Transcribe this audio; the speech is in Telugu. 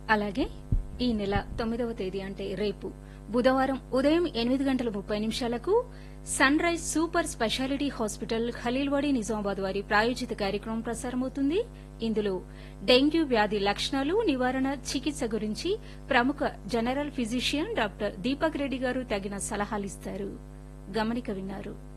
అలాగే ఈ నెల 9వ తేదీ అంటే రేపు బుధవారం ఉదయం 8:30 sun rise super speciality hospital Khaleelwadi Nizamabad వారి ప్రాయోజిత కార్యక్రమం ప్రసారమవుతుంది. ఇందులో డెంగ్యూ వ్యాధి లక్షణాలు, నివారణ, చికిత్స గురించి ప్రముఖ general physician doctor Deepak Reddy గారు తగిన సలహాలిస్తారు. గమనిక విన్నారు.